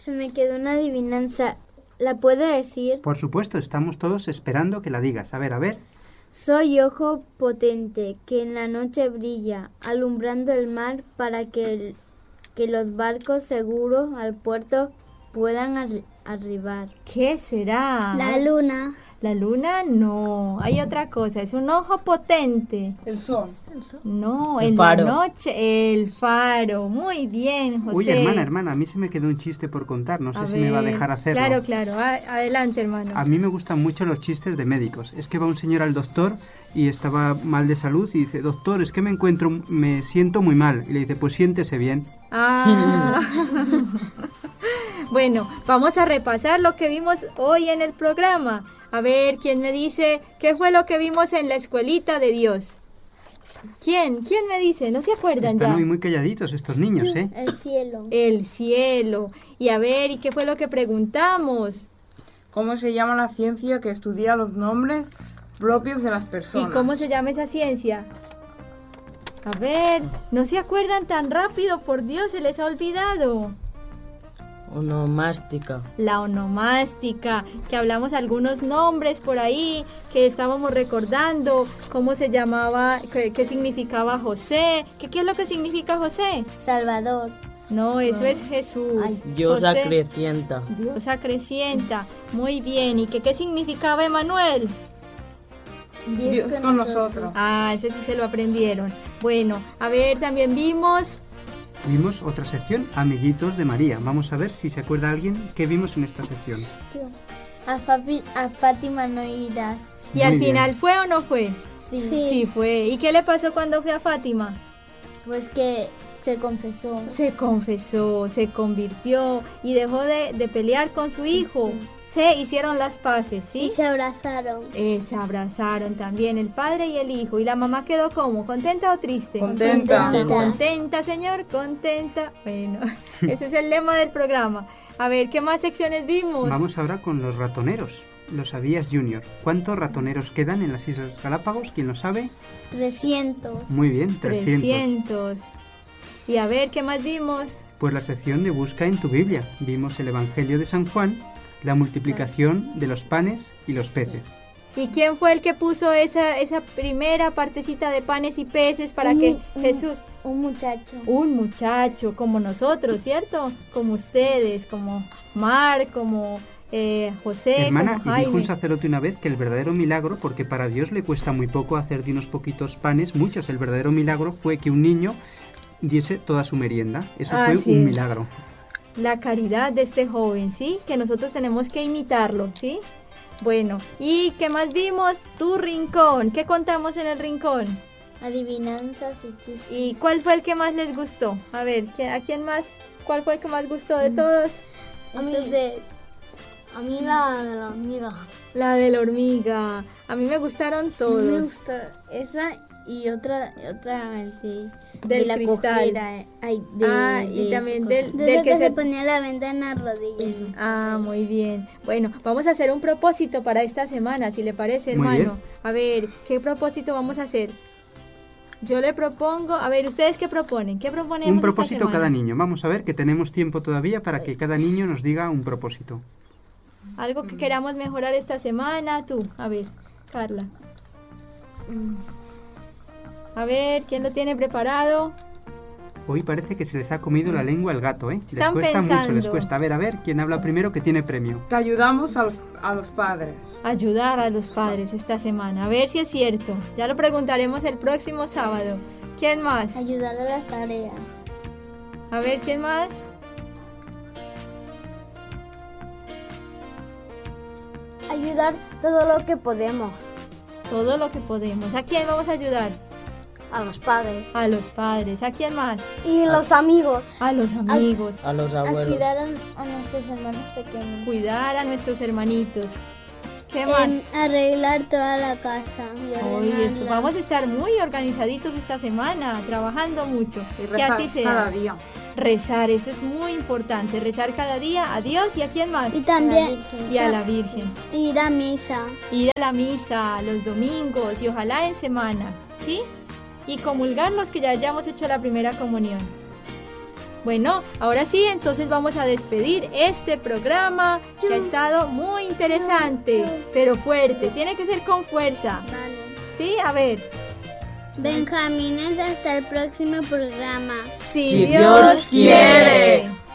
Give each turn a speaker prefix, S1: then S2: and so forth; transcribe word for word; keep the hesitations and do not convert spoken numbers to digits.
S1: se me quedó una adivinanza. ¿La puedo decir?
S2: Por supuesto, estamos todos esperando que la digas. A ver, a ver.
S1: Soy ojo potente que en la noche brilla, alumbrando el mar para que, el, que los barcos seguros al puerto puedan arri- arribar.
S3: ¿Qué será?
S4: La luna.
S3: La luna no, hay otra cosa, es un ojo potente.
S5: El sol.
S3: No,
S6: El
S3: en
S6: faro.
S3: la noche, el faro. Muy bien, José.
S2: Uy, hermana, hermana, a mí se me quedó un chiste por contar. No sé
S3: A
S2: si me va a
S3: ver,
S2: dejar hacerlo.
S3: Claro, claro. A- adelante, hermano.
S2: A mí me gustan mucho los chistes de médicos. Es que va un señor al doctor y estaba mal de salud y dice, doctor, es que me encuentro, me siento muy mal. Y le dice, pues siéntese bien.
S3: Ah. Bueno, vamos a repasar lo que vimos hoy en el programa. A ver, ¿quién me dice qué fue lo que vimos en la escuelita de Dios? ¿Quién? ¿Quién me dice? ¿No se acuerdan
S2: Están
S3: ya?
S2: muy, muy calladitos estos niños, ¿eh?
S4: El cielo.
S3: El cielo. Y a ver, ¿y qué fue lo que preguntamos?
S5: ¿Cómo se llama la ciencia que estudia los nombres propios de las personas?
S3: ¿Y cómo se llama esa ciencia? A ver, ¿no se acuerdan tan rápido? Por Dios, se les ha olvidado.
S6: Onomástica.
S3: La onomástica, que hablamos algunos nombres por ahí, que estábamos recordando cómo se llamaba, qué, qué significaba José. ¿Qué, ¿Qué es lo que significa José?
S4: Salvador.
S3: No, eso es Jesús.
S6: Diosa
S3: José,
S6: crecienta.
S3: Diosa crecienta. Muy bien. ¿Y qué, qué significaba Emanuel?
S5: Dios con nosotros.
S3: Ah, ese sí se lo aprendieron. Bueno, a ver, también vimos...
S2: Vimos otra sección, Amiguitos de María. Vamos a ver si se acuerda alguien qué vimos en esta sección.
S1: A, Fabi- a Fátima no irás.
S3: ¿Y
S2: Muy
S3: al
S2: bien.
S3: final fue o no fue?
S1: Sí.
S4: Sí.
S3: Sí fue. ¿Y qué le pasó cuando fue a Fátima?
S1: Pues que se confesó.
S3: Se confesó, se convirtió y dejó de, de pelear con su hijo. Se hicieron las paces,
S4: Y
S3: ¿sí?
S4: se abrazaron.
S3: Eh, se abrazaron también el padre y el hijo. ¿Y la mamá quedó como? ¿Contenta o triste?
S5: Contenta.
S3: Contenta, señor, contenta. Bueno, ese es el lema del programa. A ver, ¿qué más secciones vimos?
S2: Vamos ahora con los ratoneros. ¿Lo sabías, Junior? ¿Cuántos ratoneros quedan en las Islas Galápagos? ¿Quién lo sabe?
S4: trescientos.
S2: Muy bien, trescientos.
S3: trescientos. Y a ver, ¿qué más vimos?
S2: Pues la sección de Busca en tu Biblia. Vimos el Evangelio de San Juan, la multiplicación de los panes y los peces.
S3: ¿Y quién fue el que puso esa, esa primera partecita de panes y peces para
S4: Un-
S3: que
S4: un-
S3: Jesús...
S4: Un muchacho.
S3: Un muchacho como nosotros, ¿cierto? Como ustedes, como Mar, como eh, José,
S2: Hermana,
S3: como
S2: y dijo un
S3: Jaime.
S2: sacerdote una vez que el verdadero milagro, porque para Dios le cuesta muy poco hacer de unos poquitos panes, muchos, el verdadero milagro fue que un niño diese toda su merienda. Eso fue
S3: Así
S2: un
S3: es.
S2: milagro.
S3: La caridad de este joven, ¿sí? Que nosotros tenemos que imitarlo, ¿sí? Bueno, ¿y qué más vimos? Tu rincón. ¿Qué contamos en el rincón?
S1: Adivinanzas y chistes.
S3: ¿Y cuál fue el que más les gustó? A ver, ¿quién- ¿a quién más? ¿Cuál fue el que más gustó
S1: Mm.
S3: de todos?
S4: A
S1: Eso
S4: mí-
S1: es de...
S4: A mí la de la hormiga.
S3: La de la hormiga. A mí me gustaron
S1: Me
S3: todos.
S1: gustó esa y otra, otra sí,
S3: Del
S1: de la
S3: cristal.
S1: cojera, eh, ay, de-
S3: Ah, y
S1: de
S3: también
S1: esa
S3: del-
S1: cosa.
S4: Desde
S3: del
S4: que,
S3: que
S4: se
S3: se-
S4: ponía la venda en las rodillas.
S1: Eso.
S3: Ah, muy bien. Bueno, vamos a hacer un propósito para esta semana, si le parece,
S2: Muy
S3: hermano.
S2: bien.
S3: A ver, ¿qué propósito vamos a hacer? Yo le propongo, a ver, ¿ustedes qué proponen? ¿Qué proponemos
S2: Un
S3: esta
S2: propósito
S3: semana?
S2: cada niño. Vamos a ver que tenemos tiempo todavía para que cada niño nos diga un propósito.
S3: Algo que queramos mejorar esta semana, tú. A ver, Carla. A ver, ¿quién lo tiene preparado?
S2: Hoy parece que se les ha comido la lengua el gato, ¿eh? Les
S3: Están
S2: cuesta mucho, les
S3: pensando.
S2: cuesta. A ver, a ver, ¿quién habla primero que tiene premio?
S5: Que ayudamos a los, a los padres.
S3: Ayudar a los padres esta semana. A ver si es cierto. Ya lo preguntaremos el próximo sábado. ¿Quién más?
S4: Ayudar a las tareas.
S3: A ver, ¿quién más?
S4: Ayudar todo lo que podemos.
S3: Todo lo que podemos. ¿A quién vamos a ayudar?
S4: A los padres.
S3: A los padres. ¿A quién más?
S4: Y los amigos.
S3: A los amigos.
S6: A los
S1: A
S6: abuelos.
S1: cuidar a, a nuestros hermanos pequeños.
S3: Cuidar a nuestros hermanitos. ¿Qué más?
S4: En arreglar toda la casa. y
S3: Hoy
S4: ordenarla.
S3: esto, vamos a estar muy organizaditos esta semana, trabajando mucho.
S5: Y
S3: Que
S5: rezar
S3: así sea.
S5: cada día.
S3: Rezar, eso es muy importante. Rezar cada día a Dios y a quién más.
S4: Y también
S3: Y a la Virgen.
S4: ir a misa.
S3: Ir a la misa los domingos y ojalá en semana, ¿sí? Y comulgar los que ya hayamos hecho la primera comunión. Bueno, ahora sí, entonces vamos a despedir este programa que ha estado muy interesante, pero fuerte. Tiene que ser con fuerza.
S4: Vale.
S3: ¿Sí? A ver.
S4: Benjamines, hasta el próximo programa.
S3: Si,
S5: Si
S3: Dios
S5: Dios quiere.
S3: quiere.